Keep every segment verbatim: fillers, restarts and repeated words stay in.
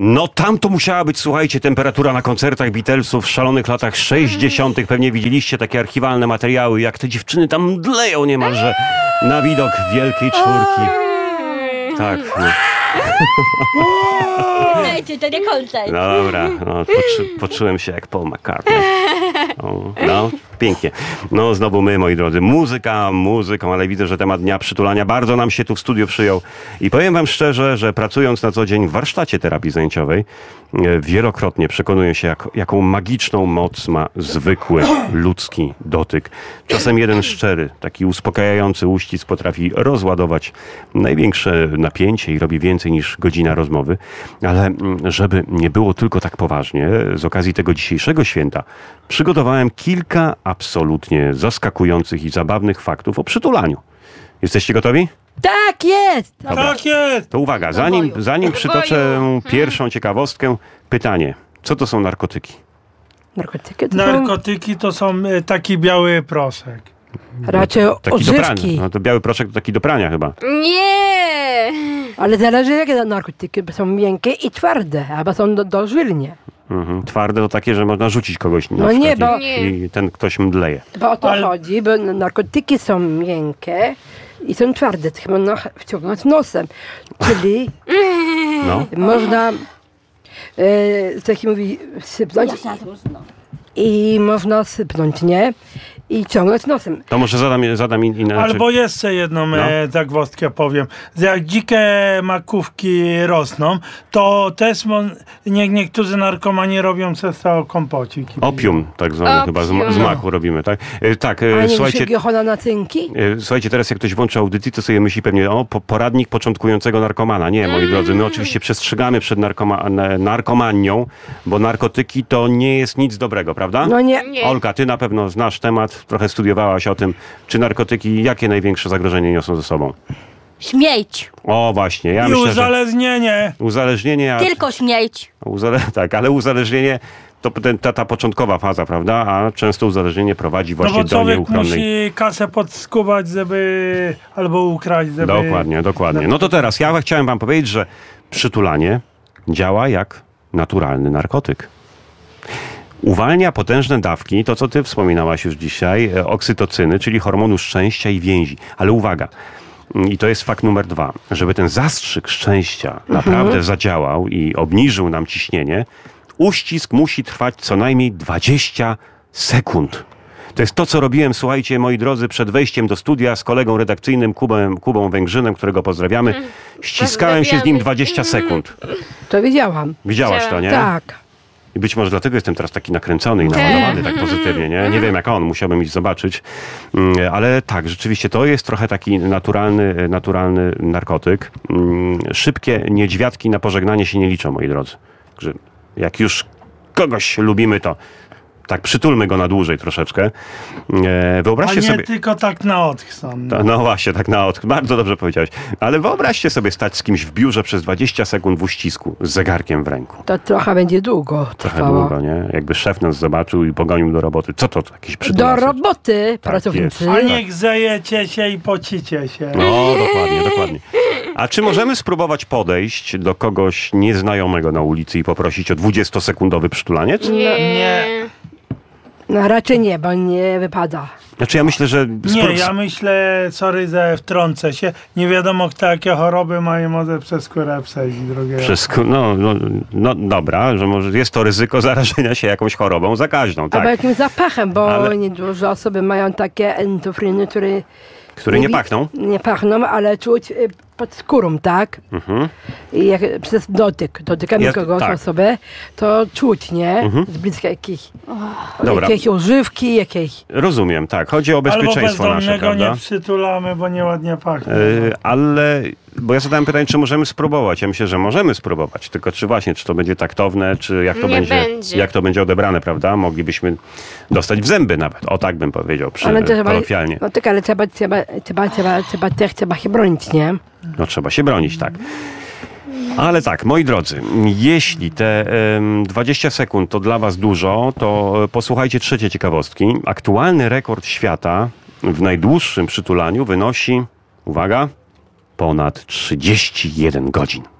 No tam to musiała być, słuchajcie, temperatura na koncertach Beatlesów w szalonych latach sześćdziesiątych. Pewnie widzieliście takie archiwalne materiały, jak te dziewczyny tam mdleją niemalże na widok wielkiej czwórki. Tak. No. Lejcie, to nie koncert. No dobra, no, poczu- poczułem się jak Paul McCartney. O, no, pięknie. No znowu my, moi drodzy, muzyka muzyką, ale widzę, że temat dnia przytulania bardzo nam się tu w studiu przyjął. I powiem wam szczerze, że pracując na co dzień w warsztacie terapii zajęciowej, wielokrotnie przekonuję się, jak, jaką magiczną moc ma zwykły ludzki dotyk. Czasem jeden szczery, taki uspokajający uścisk potrafi rozładować największe napięcie i robi więcej niż godzina rozmowy. Ale żeby nie było tylko tak poważnie, z okazji tego dzisiejszego święta przygotowałem kilka absolutnie zaskakujących i zabawnych faktów o przytulaniu. Jesteście gotowi? Tak jest! Dobra. Tak jest! To uwaga, zanim, zanim przytoczę pierwszą ciekawostkę, pytanie. Co to są narkotyki? Narkotyki to Narkotyki to są e, taki biały proszek. są raczej Taki do prania. odżywki. No to biały proszek to taki do prania chyba. Nie! Ale zależy jakie narkotyki, bo są miękkie i twarde, albo są do, dożylnie. Mhm. Twarde to takie, że można rzucić kogoś na No nie, przykład bo- i, i ten ktoś mdleje. Bo o to Ale- chodzi, bo narkotyki są miękkie i są twarde, to chyba no, wciągnąć nosem. Czyli No. można, e, tak się mówi, sypnąć i można sypnąć, nie? I ciągnąć nosem. To może zadam, zadam in, inaczej. Albo jeszcze jedną No. e, zagwozdkę powiem. Że jak dzikie makówki rosną, to też mon, nie, niektórzy narkomani robią przez to kompocik. Opium, tak zwany chyba, z, ma- z maku robimy, tak? E, tak, e, A nie słuchajcie, słuchajcie, chola na cynki? e, słuchajcie, teraz jak ktoś włącza audycję, to sobie myśli pewnie, o, po, poradnik początkującego narkomana. Nie, moi drodzy, my oczywiście przestrzegamy przed narkoma, na- narkomanią, bo narkotyki to nie jest nic dobrego, prawda? No nie. Nie. Olka, ty na pewno znasz temat, trochę studiowałaś o tym, czy narkotyki, jakie największe zagrożenie niosą ze sobą. Śmieć. O właśnie, ja I myślę, że uzależnienie. uzależnienie... A, Tylko śmieć. uzale, tak, ale uzależnienie to ten, ta, ta początkowa faza, prawda? A często uzależnienie prowadzi No właśnie bo do człowiek nieuchronnej... musi kasę podskubać, żeby... albo ukraść, żeby... Dokładnie, dokładnie. No to teraz ja chciałem wam powiedzieć, że przytulanie działa jak naturalny narkotyk. Uwalnia potężne dawki, to co ty wspominałaś już dzisiaj, e, oksytocyny, czyli hormonu szczęścia i więzi. Ale uwaga, i to jest fakt numer dwa, żeby ten zastrzyk szczęścia naprawdę zadziałał i obniżył nam ciśnienie, uścisk musi trwać co najmniej dwadzieścia sekund. To jest to, co robiłem, słuchajcie, moi drodzy, przed wejściem do studia z kolegą redakcyjnym Kubą, Kubą Węgrzynem, którego pozdrawiamy. Ściskałem się z nim Pozdrawiamy. dwadzieścia sekund. To widziałam. Widziałaś to, nie? Tak. I być może dlatego jestem teraz taki nakręcony i naładowany tak pozytywnie, nie? Nie wiem jak on, musiałbym iść zobaczyć. Mm, Ale tak, rzeczywiście to jest trochę taki naturalny, naturalny narkotyk. Mm, Szybkie niedźwiadki na pożegnanie się nie liczą, moi drodzy. Także jak już kogoś lubimy, to tak przytulmy go na dłużej troszeczkę. E, A Wyobraźcie nie sobie... tylko tak na odchson. To, no właśnie, tak na odkryt. Bardzo dobrze powiedziałeś. Ale wyobraźcie sobie stać z kimś w biurze przez dwadzieścia sekund w uścisku z zegarkiem w ręku. To trochę będzie długo Trochę trwało. długo, nie? Jakby szef nas zobaczył i pogonił do roboty. Co to? Jakieś Do przytulasy? roboty, pracownicy. A niech zejecie się i pocicie się. No, dokładnie, dokładnie. A czy możemy spróbować podejść do kogoś nieznajomego na ulicy i poprosić o dwudziestosekundowy przytulaniec? Nie. Nie. No raczej nie, bo nie wypada. Znaczy ja myślę, że... Nie, spró- ja myślę, sorry, że wtrącę się, nie wiadomo kto jakie choroby ma i może przez skórę przejść drugie. Przez, no, no, no dobra, że może jest to ryzyko zarażenia się jakąś chorobą zakaźną, Albo tak? jakimś zapachem, bo Ale- nieduże osoby mają takie endofriny, które... Które nie wi- pachną. Nie pachną, ale czuć y, pod skórą, tak? Mhm. I jak przez dotyk, dotykamy Ja- kogoś tak. osobę, to czuć, nie? Z bliska jakiejś, Dobra. jakiejś używki, jakiejś... Rozumiem, tak. Chodzi o Albo bezpieczeństwo nasze, bezdomnego prawda? nie przytulamy, bo nieładnie pachnie. Yy, ale, bo ja zadałem pytanie, czy możemy spróbować. Ja myślę, że możemy spróbować, tylko czy właśnie, czy to będzie taktowne, czy jak to Nie będzie, będzie. jak to będzie odebrane, prawda? Moglibyśmy dostać w zęby nawet. O tak bym powiedział, przy, Ale trzeba, kolokwialnie. no tak, ale trzeba, trzeba, trzeba, trzeba, trzeba, też trzeba się bronić, nie? No trzeba się bronić, tak. Ale tak, moi drodzy, jeśli te em, dwadzieścia sekund to dla was dużo, to e, posłuchajcie trzeciej ciekawostki. Aktualny rekord świata w najdłuższym przytulaniu wynosi, uwaga, ponad trzydzieści jeden godzin.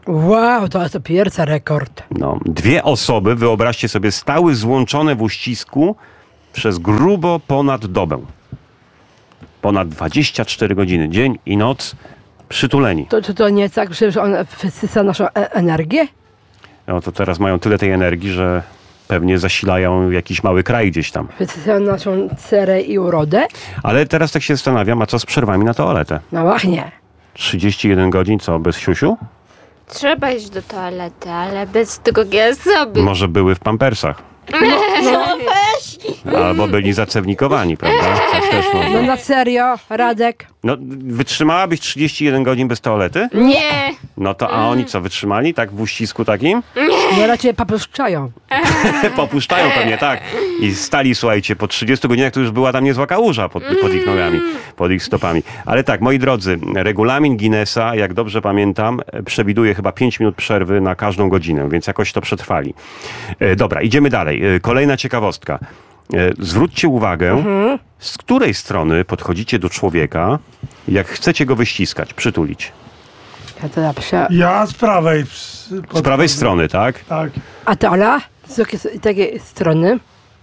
Wow, to jest pierwszy rekord. No, dwie osoby, wyobraźcie sobie, stały złączone w uścisku przez grubo ponad dobę. Ponad dwadzieścia cztery godziny, dzień i noc, przytuleni. To czy to nie jest tak, że on wysysa naszą e- energię? No to teraz mają tyle tej energii, że pewnie zasilają jakiś mały kraj gdzieś tam. Wysysa naszą cerę i urodę? Ale teraz tak się zastanawiam, a co z przerwami na toaletę? No właśnie. trzydzieści jeden godzin, co, bez siusiu? Trzeba iść do toalety, ale bez drugiej osoby. Może były w pampersach. No weź! Albo byli zacewnikowani, prawda? Tak też No można. na serio, Radek? No, wytrzymałabyś trzydzieści jeden godzin bez toalety? Nie. No to, a oni co, wytrzymali? Tak w uścisku takim? No raczej papuszczają. Popuszczają pewnie, tak. I stali, słuchajcie, po trzydziestu godzinach to już była tam niezła kałuża pod, pod ich nogami, pod ich stopami. Ale tak, moi drodzy, regulamin Guinnessa, jak dobrze pamiętam, przewiduje chyba pięć minut przerwy na każdą godzinę, więc jakoś to przetrwali. E, dobra, idziemy dalej. E, kolejna ciekawostka. E, zwróćcie uwagę, z której strony podchodzicie do człowieka, jak chcecie go wyściskać, przytulić. Ja to napiszę. Ja z prawej. Z prawej strony, tak? Tak. A to Ola? Z jakiej takiej strony?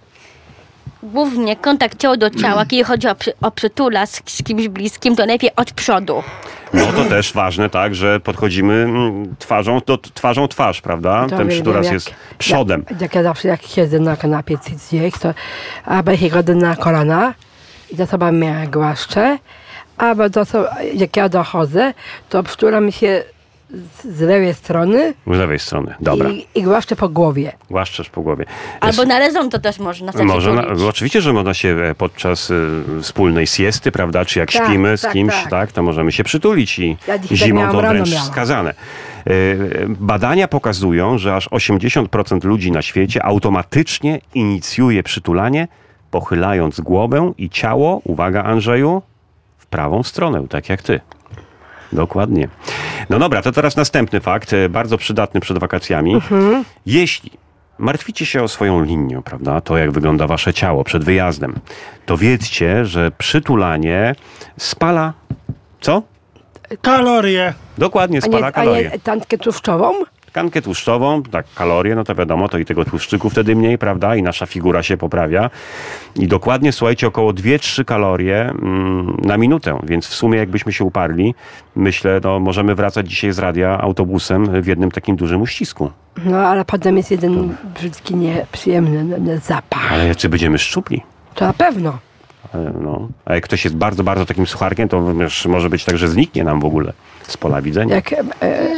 Głównie kontakt ciało do ciała, kiedy chodzi o, przy, o przytula z, z kimś bliskim, to najpierw od przodu. No to też ważne, tak, że podchodzimy mm, twarzą do twarzą twarz, prawda? To Ten wiem, przytulas jak- jest przodem. Jak, jak ja zawsze jak siedzę na kanapie gdzieś, to albo się kładę na kolana i za sobą mnie głaszczę, albo to, co, jak ja dochodzę, to przytulam mi się z, z lewej strony Z lewej strony, dobra. i, i głaszczę po głowie. Głaszczesz po głowie. Albo na lezą to też można sobie Może, na, przytulić. oczywiście, że można się e, podczas y, wspólnej siesty, prawda, czy jak Tak, śpimy z tak, kimś, tak. tak. to możemy się przytulić i Ja dzisiaj zimą miałam, to rano wręcz miałam. wskazane. E, Badania pokazują, że aż osiemdziesiąt procent ludzi na świecie automatycznie inicjuje przytulanie, pochylając głowę i ciało, uwaga Andrzeju, w prawą stronę, tak jak ty. Dokładnie. No dobra, to teraz następny fakt, e, bardzo przydatny przed wakacjami. Jeśli martwicie się o swoją linię, prawda, to jak wygląda wasze ciało przed wyjazdem, to wiedzcie, że przytulanie spala, co? Kalorie. Dokładnie, A nie, spala a kalorie. nie tantkę tłuszczową? Tkankę tłuszczową, tak, kalorie, no to wiadomo, to i tego tłuszczyku wtedy mniej, prawda, i nasza figura się poprawia. I dokładnie, słuchajcie, około dwie trzy kalorie mm, na minutę, więc w sumie jakbyśmy się uparli, myślę, no możemy wracać dzisiaj z radia autobusem w jednym takim dużym uścisku. No ale potem jest jeden brzydki, nieprzyjemny no, no, zapach. Ale czy będziemy szczupli? To na pewno. E, No. A jak ktoś jest bardzo, bardzo takim sucharkiem, to wiesz, może być tak, że zniknie nam w ogóle z pola widzenia. Jak, e,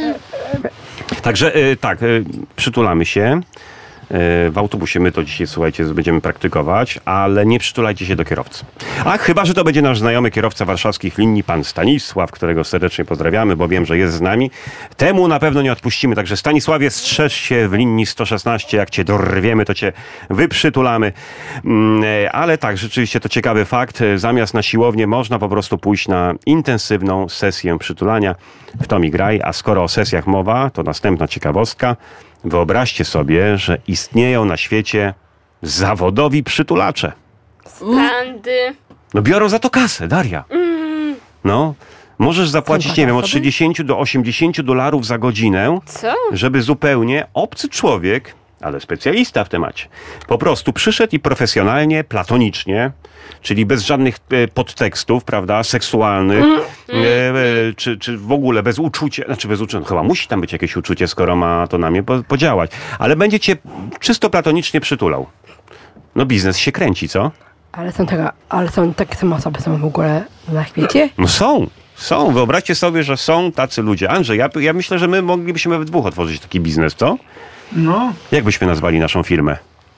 Także e, tak, e, przytulamy się. E, W autobusie my to dzisiaj, słuchajcie, będziemy praktykować, ale nie przytulajcie się do kierowcy. A chyba, że to będzie nasz znajomy kierowca warszawskich linii, pan Stanisław, którego serdecznie pozdrawiamy, bo wiem, że jest z nami. Temu na pewno nie odpuścimy, także Stanisławie, strzeż się w linii sto szesnaście, jak cię dorwiemy, to cię wyprzytulamy. Mm, e, Ale tak, rzeczywiście to ciekawy fakt, E, zamiast na siłownię można po prostu pójść na intensywną sesję przytulania. W to mi graj, a skoro o sesjach mowa, to następna ciekawostka. Wyobraźcie sobie, że istnieją na świecie zawodowi przytulacze. Pandy. No biorą za to kasę, Daria. No, możesz zapłacić, Są nie wiem, od zasoby? trzydzieści do osiemdziesięciu dolarów za godzinę, Co? żeby zupełnie obcy człowiek, ale specjalista w temacie, po prostu przyszedł i profesjonalnie, platonicznie, czyli bez żadnych e, podtekstów, prawda, seksualnych, e, e, czy, czy w ogóle bez uczucia, znaczy bez uczucia, no chyba musi tam być jakieś uczucie, skoro ma to na mnie po, podziałać, ale będzie cię czysto platonicznie przytulał. No biznes się kręci, co? ale są tego, ale są takie same osoby są w ogóle na świecie? No są, są. Wyobraźcie sobie, że są tacy ludzie. Andrzej, ja, ja myślę, że my moglibyśmy we dwóch otworzyć taki biznes, co? No. Jak byśmy nazwali naszą firmę?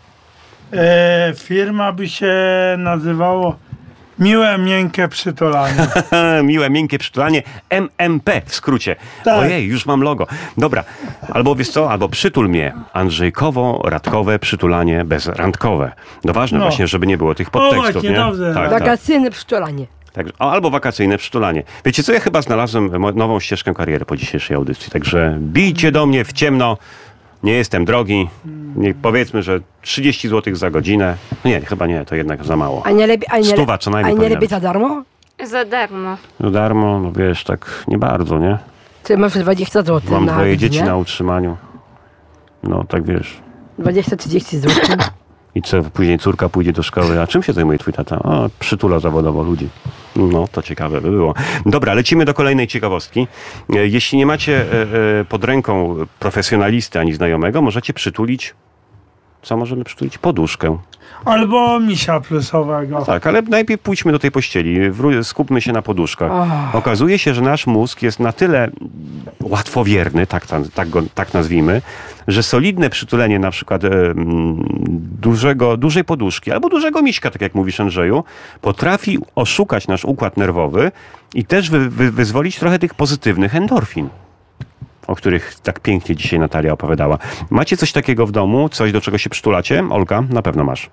E, firma by się nazywało Miłe, miękkie przytulanie. Miłe, miękkie przytulanie. M M P w skrócie. Tak. Ojej, już mam logo. Dobra. Albo wiesz co? Albo przytul mnie. Andrzejkowo-radkowe przytulanie bezrandkowe. No ważne No. właśnie, żeby nie było tych podtekstów, właśnie, nie? dobrze. Tak, tak. Wakacyjne przytulanie. Także, o, albo wakacyjne przytulanie. Wiecie co? Ja chyba znalazłem mo- nową ścieżkę kariery po dzisiejszej audycji. Także bijcie do mnie w ciemno. Nie jestem drogi. Nie, powiedzmy, że trzydzieści złotych za godzinę. No nie, chyba nie, to jednak za mało. A nie lepiej, a nie, Stuwa co najmniej a nie powinna lepiej być. za darmo? Za darmo. No darmo, no wiesz, tak nie bardzo, nie? Czy masz dwadzieścia złotych Mam na dwoje dzieci nie? na utrzymaniu. No, tak wiesz. dwadzieścia trzydzieści złotych. I co, później córka pójdzie do szkoły. A czym się zajmuje twój tata? A, przytula zawodowo ludzi. No, to ciekawe by było. Dobra, lecimy do kolejnej ciekawostki. E, Jeśli nie macie e, e, pod ręką profesjonalisty ani znajomego, możecie przytulić... Co możemy przytulić? Poduszkę. Albo misia plusowego. Tak, ale najpierw pójdźmy do tej pościeli. Wró- skupmy się na poduszkach. Oh. Okazuje się, że nasz mózg jest na tyle łatwowierny, tak, tam- tak, go, tak nazwijmy, że solidne przytulenie na przykład e, mm, dużego, dużej poduszki albo dużego miśka, tak jak mówisz, Andrzeju, potrafi oszukać nasz układ nerwowy i też wy, wy, wyzwolić trochę tych pozytywnych endorfin, o których tak pięknie dzisiaj Natalia opowiadała. Macie coś takiego w domu? Coś, do czego się przytulacie? Olka, na pewno masz.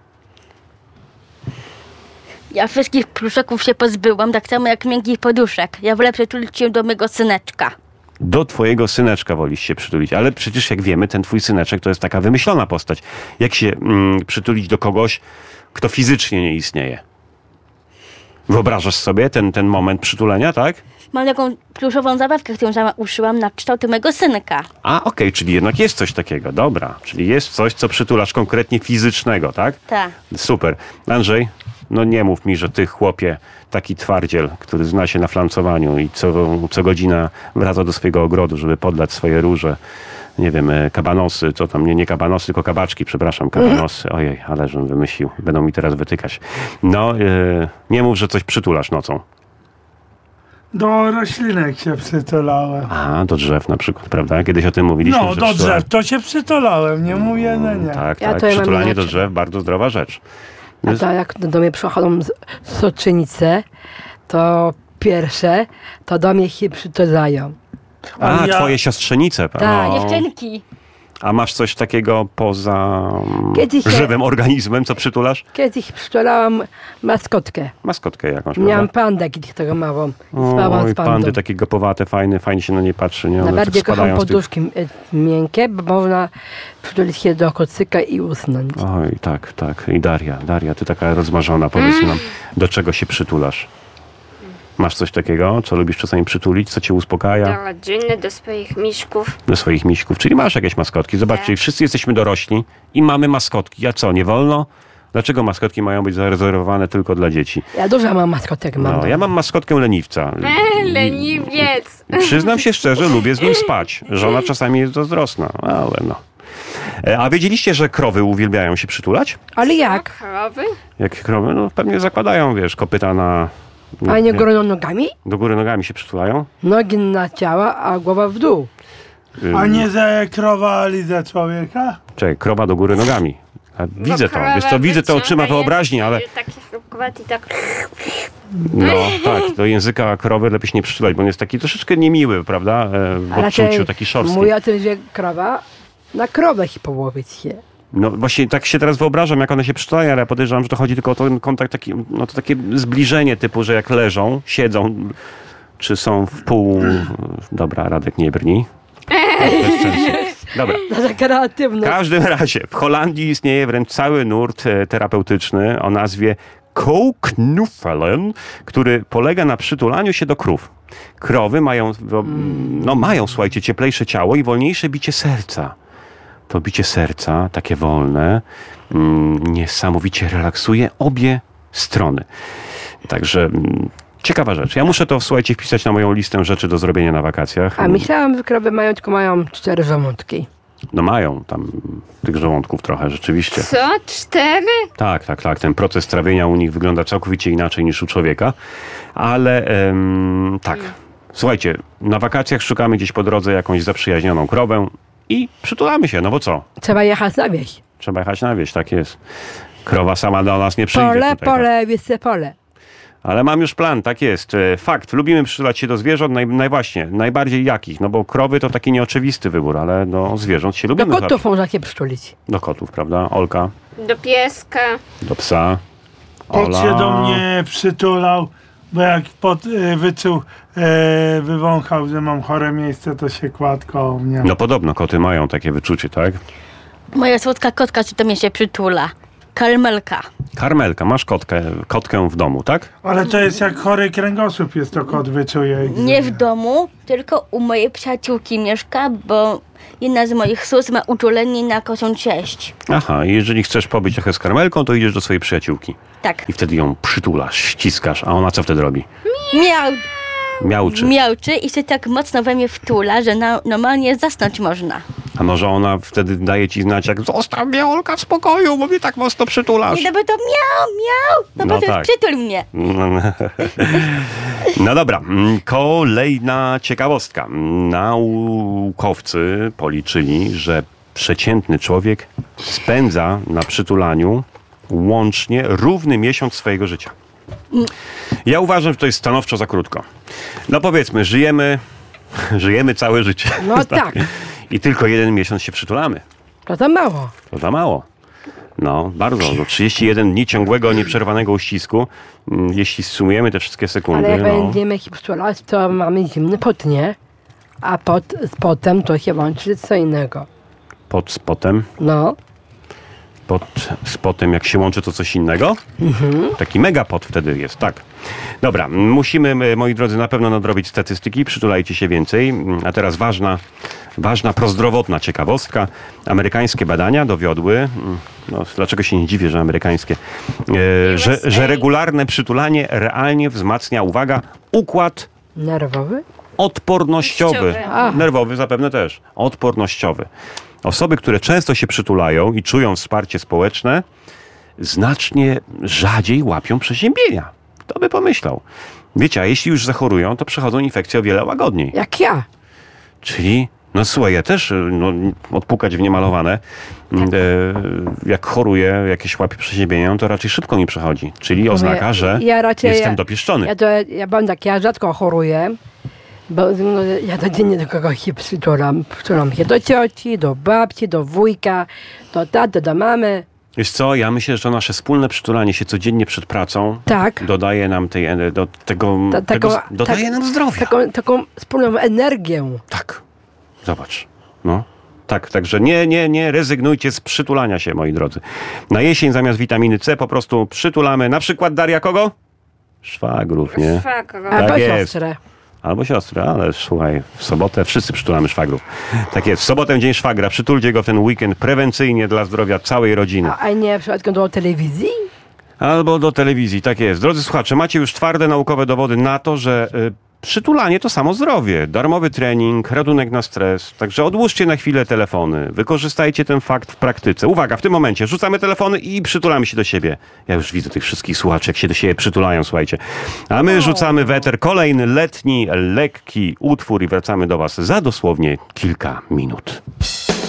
Ja wszystkich pluszaków się pozbyłam, tak samo jak miękkich poduszek. Ja wolę przytulić się do mego syneczka. Do twojego syneczka wolisz się przytulić, ale przecież jak wiemy, ten twój syneczek to jest taka wymyślona postać. Jak się mm, przytulić do kogoś, kto fizycznie nie istnieje? Wyobrażasz sobie ten, ten moment przytulenia, tak? Mam taką pluszową zabawkę, którą sama uszyłam na kształt mego synka. A, okej, czyli jednak jest coś takiego, dobra. Czyli jest coś, co przytulasz konkretnie fizycznego, tak? Tak. Super. Andrzej, no nie mów mi, że ty, chłopie, taki twardziel, który zna się na flancowaniu i co, co godzina wraca do swojego ogrodu, żeby podlać swoje róże, nie wiem, e, kabanosy, co tam, nie, nie kabanosy, tylko kabaczki, przepraszam, kabanosy. Ojej, ale żebym wymyślił, będą mi teraz wytykać. No, e, nie mów, że coś przytulasz nocą. Do roślinek się przytulałem. A, do drzew na przykład, prawda? Kiedyś o tym mówiliśmy, No, że do przytula- drzew to się przytulałem, nie mówię, no nie. Tak, Ja tak, to ja mam przytulanie do inaczej. drzew, bardzo zdrowa rzecz. A to jak do mnie przychodzą z- soczynice, to pierwsze, to do mnie się przytulają. A, A ja- twoje siostrzenice. Tak, o. Dziewczynki. A masz coś takiego poza mm, Kiedyś ja- żywym organizmem, co przytulasz? Kiedyś przytulałam maskotkę. Maskotkę jakąś, Miałam prawda? pandę kiedyś taką małą. I spałam Oj, z pandą. pandy takie gopowate, fajne, fajnie się na nie patrzy, nie? One tak Najbardziej kocham spadają z tych... poduszki e, miękkie, bo można przytulić się do kocyka i usnąć. Oj, tak, tak. I Daria, Daria, ty taka rozmarzona, powiedz nam, do czego się przytulasz? Masz coś takiego, co lubisz czasami przytulić, co cię uspokaja? Do rodziny, do swoich miszków. Do swoich miśków, czyli masz jakieś maskotki. Zobaczcie, Tak. wszyscy jesteśmy dorośli i mamy maskotki. A co, nie wolno? Dlaczego maskotki mają być zarezerwowane tylko dla dzieci? Ja dużo mam maskotek. Mam No, ja mam maskotkę leniwca. Leniwiec. Przyznam się szczerze, lubię z nim spać. Żona czasami jest zazdrosna, ale no. E, A wiedzieliście, że krowy uwielbiają się przytulać? Ale jak? Krowy? Jak krowy? No pewnie zakładają, wiesz, kopyta na... A nie górą nogami? Do góry nogami się przytulają? Nogi na ciała, a głowa w dół. Ym, A nie za krowa lidze człowieka? Czekaj, krowa do góry nogami. A widzę to, wiesz co, widzę to oczyma wyobraźni, ale Taki chrupkowat i tak... no tak, do języka krowy lepiej się nie przytulać, bo on jest taki troszeczkę niemiły, prawda? E, W A raczej odczuciu, taki szorstki. Mówię o tym, że krowa na krowę się połowić się. No właśnie tak się teraz wyobrażam, jak one się przytulają, ale ja podejrzewam, że to chodzi tylko o ten kontakt taki, no to takie zbliżenie typu, że jak leżą, siedzą, czy są w pół... Dobra, Radek nie brni. Bez sensu. Dobra. To za W kreatywne. każdym razie w Holandii istnieje wręcz cały nurt e, terapeutyczny o nazwie kooknuffelen, który polega na przytulaniu się do krów. Krowy mają, wo- no mają, słuchajcie, cieplejsze ciało i wolniejsze bicie serca. To bicie serca, takie wolne, mm, niesamowicie relaksuje obie strony. Także mm, ciekawa rzecz. Ja muszę to, słuchajcie, wpisać na moją listę rzeczy do zrobienia na wakacjach. A myślałam, że krowy mają, tylko mają cztery żołądki. No mają tam tych żołądków trochę, rzeczywiście. Co? Cztery? Tak, tak, tak. Ten proces trawienia u nich wygląda całkowicie inaczej niż u człowieka. Ale em, tak. Słuchajcie, na wakacjach szukamy gdzieś po drodze jakąś zaprzyjaźnioną krowę i przytulamy się, no bo co? Trzeba jechać na wieś. Trzeba jechać na wieś, tak jest. Krowa sama do nas nie przyjdzie. Pole, tutaj, tak. pole, wiece pole. Ale mam już plan, tak jest. E, Fakt, lubimy przytulać się do zwierząt, naj, naj właśnie, najbardziej jakich? No bo krowy to taki nieoczywisty wybór, ale do zwierząt się Do lubimy. kotów zawsze. można się przytulić. Do kotów, prawda? Olka, Do pieska. do psa. Kot się do mnie przytulał, bo jak pod, y, wyczuł, y, wywąchał, że mam chore miejsce, to się kładł koło mnie. No podobno koty mają takie wyczucie, tak? Moja słodka kotka czy to mnie się przytula. Karmelka. Karmelka, masz kotkę, kotkę w domu, tak? Ale to jest jak chory kręgosłup jest to kot wyczuje. Nie w domu, tylko u mojej przyjaciółki mieszka, bo jedna z moich sióstr ma uczulenie na kocią cześć. Aha, i jeżeli chcesz pobyć trochę z Karmelką, to idziesz do swojej przyjaciółki. Tak. I wtedy ją przytulasz, ściskasz, a ona co wtedy robi? Miał, Miauczy. miałczy i się tak mocno we mnie wtula, że na, normalnie zasnąć można. A może ona wtedy daje ci znać, jak zostaw mnie, Olka, w spokoju, bo mnie tak mocno przytulasz. I to by to miał, miał, to No potem tak. przytul mnie. No dobra, mm, kolejna ciekawostka. Naukowcy policzyli, że przeciętny człowiek spędza na przytulaniu łącznie równy miesiąc swojego życia. Ja uważam, że to jest stanowczo za krótko. No powiedzmy, żyjemy, żyjemy całe życie. No tak. I tylko jeden miesiąc się przytulamy. To za mało. To za mało. No, bardzo. No, trzydzieści jeden dni ciągłego, nieprzerwanego uścisku. Mm, Jeśli sumujemy te wszystkie sekundy, Ale jak no, będziemy się przytulać, to mamy zimny pot, nie? A pot, z potem to się łączy co innego. pod spotem, No. pod spotem, jak się łączy, to coś innego. Taki megapod wtedy jest, tak. Dobra, musimy, moi drodzy, na pewno nadrobić statystyki. Przytulajcie się więcej. A teraz ważna, ważna prozdrowotna ciekawostka. Amerykańskie badania dowiodły, no, dlaczego się nie dziwię, że amerykańskie, e, że, że regularne przytulanie realnie wzmacnia, uwaga, układ Nerwowy? odpornościowy. A. Nerwowy zapewne też. Odpornościowy. Osoby, które często się przytulają i czują wsparcie społeczne, znacznie rzadziej łapią przeziębienia. Kto by pomyślał? Wiecie, a jeśli już zachorują, to przechodzą infekcje o wiele łagodniej. Jak ja. Czyli, no słuchaj, ja też no, odpukać w niemalowane. E, jak choruję, jakieś łapie przeziębienia, to raczej szybko mi przechodzi. Czyli oznaka, ja, że ja raczej, jestem ja, dopieszczony. Ja, to, ja powiem tak, ja rzadko choruję, bo no, ja codziennie do kogoś się przytulam. Przytulam się do cioci, do babci, do wujka, do taty, do mamy. Wiesz co, ja myślę, że to nasze wspólne przytulanie się codziennie przed pracą Tak. dodaje nam tej, e, do tego, Ta- tego taką- dodaje tak- nam zdrowia. Taką, taką wspólną energię. Tak. Zobacz. No. Tak, także nie, nie, nie rezygnujcie z przytulania się, moi drodzy. Na jesień zamiast witaminy C po prostu przytulamy. Na przykład, Daria, kogo? Szwagrów, nie? Szwagra. Tak Albo jest. siostrę. Albo siostrę, ale słuchaj, w sobotę wszyscy przytulamy szwagrów. Tak jest, w sobotę Dzień Szwagra. Przytulcie go w ten weekend prewencyjnie dla zdrowia całej rodziny. A, a nie przypadkiem do telewizji? Albo do telewizji, tak jest. Drodzy słuchacze, macie już twarde naukowe dowody na to, że y, przytulanie to samo zdrowie. Darmowy trening, ratunek na stres. Także odłóżcie na chwilę telefony. Wykorzystajcie ten fakt w praktyce. Uwaga, w tym momencie rzucamy telefony i przytulamy się do siebie. Ja już widzę tych wszystkich słuchaczy, jak się do siebie przytulają, słuchajcie. A my rzucamy w eter kolejny letni, lekki utwór i wracamy do was za dosłownie kilka minut.